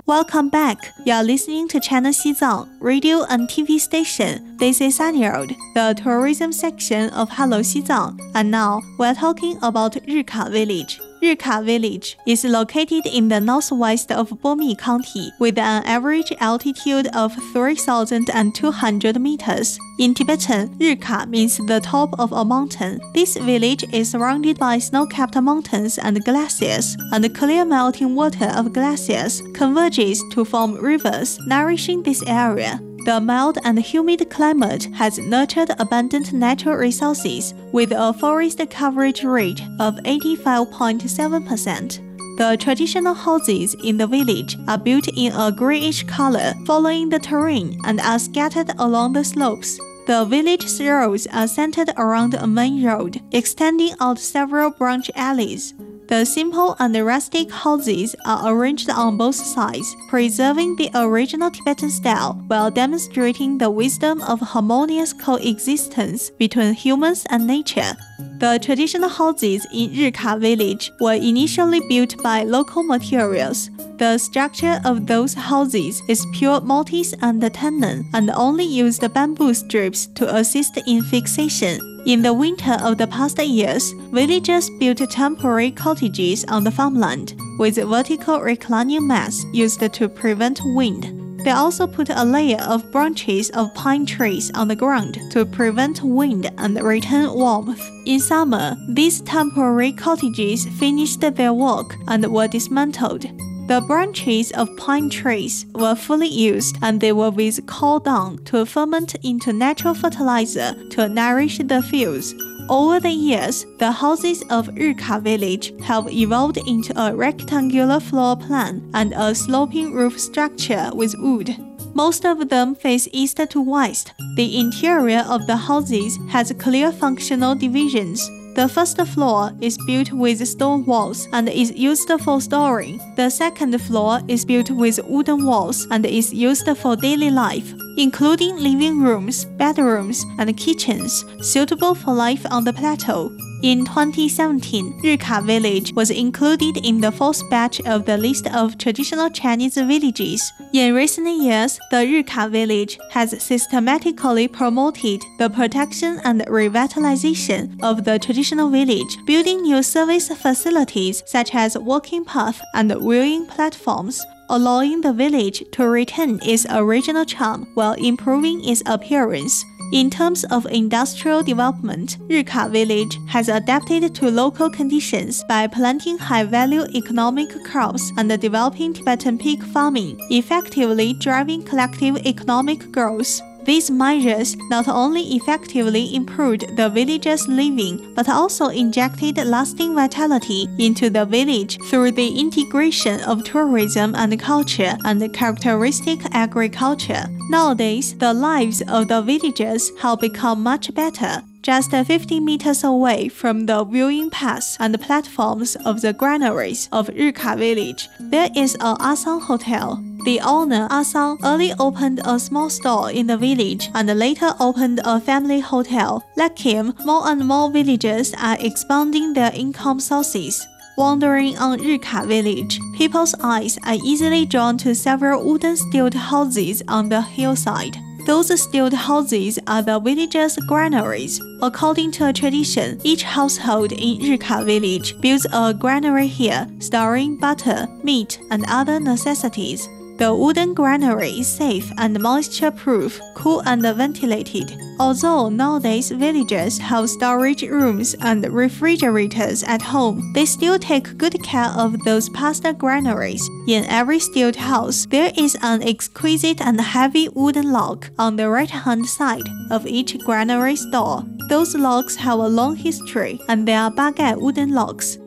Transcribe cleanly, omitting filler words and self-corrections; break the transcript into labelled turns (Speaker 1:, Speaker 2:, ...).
Speaker 1: Welcome back. You're listening to China Xizang radio and TV station. This is Anyard, the tourism section of Hello Xizang. And now we're talking about Rika Village. Rika Village is located in the northwest of Bomi County with an average altitude of 3,200 meters. In Tibetan, Rika means the top of a mountain. This village is surrounded by snow-capped mountains and glaciers, and the clear melting water of glaciers converges to form rivers, nourishing this area. The mild and humid climate has nurtured abundant natural resources, with a forest coverage rate of 85.7%. The traditional houses in the village are built in a grayish color, following the terrain, and are scattered along the slopes. The village's roads are centered around a main road, extending out several branch alleys. The simple and rustic houses are arranged on both sides, preserving the original Tibetan style while demonstrating the wisdom of harmonious coexistence between humans and nature. The traditional houses in Rika village were initially built by local materials. The structure of those houses is pure mortise and tenon and only used bamboo strips to assist in fixation. In the winter of the past years, villagers built temporary cottages on the farmland, with vertical reclining mats used to prevent wind. They also put a layer of branches of pine trees on the ground to prevent wind and retain warmth. In summer, these temporary cottages finished their work and were dismantled. The branches of pine trees were fully used, and they were with coal dung to ferment into natural fertilizer to nourish the fields. Over the years, the houses of Rika village have evolved into a rectangular floor plan and a sloping roof structure with wood. Most of them face east to west. The interior of the houses has clear functional divisions. The first floor is built with stone walls and is used for storing. The second floor is built with wooden walls and is used for daily life, including living rooms, bedrooms, and kitchens, suitable for life on the plateau. In 2017, Rika village was included in the fourth batch of the list of traditional Chinese villages. In recent years, the Rika village has systematically promoted the protection and revitalization of the traditional village, building new service facilities such as walking paths and viewing platforms, allowing the village to retain its original charm while improving its appearance. In terms of industrial development, Rika village has adapted to local conditions by planting high-value economic crops and developing Tibetan pig farming, effectively driving collective economic growth. These measures not only effectively improved the villagers' living, but also injected lasting vitality into the village through the integration of tourism and culture and characteristic agriculture. Nowadays, the lives of the villagers have become much better. Just 50 meters away from the viewing paths and platforms of the granaries of Rika village, there is a Asang Hotel. The owner, Asang, early opened a small store in the village and later opened a family hotel. Like him, more and more villagers are expanding their income sources. Wandering on Rika village, people's eyes are easily drawn to several wooden stilt houses on the hillside. Those stilt houses are the villagers' granaries. According to a tradition, each household in Rika village builds a granary here, storing butter, meat, and other necessities. The wooden granary is safe and moisture-proof, cool and ventilated. Although nowadays villagers have storage rooms and refrigerators at home, they still take good care of those past granaries. In every stilt house, there is an exquisite and heavy wooden lock on the right-hand side of each granary's door. Those locks have a long history, and they are baguette wooden locks.